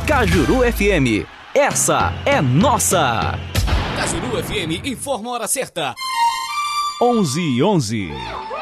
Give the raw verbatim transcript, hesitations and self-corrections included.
Cajuru F M. Essa é nossa. Cajuru F M informa a hora certa. onze e onze.